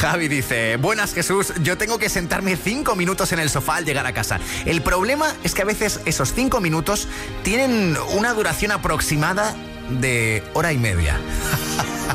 Javi dice: buenas, Jesús, yo tengo que sentarme 5 minutos en el sofá al llegar a casa. El problema es que a veces esos 5 minutos tienen una duración aproximada de hora y media.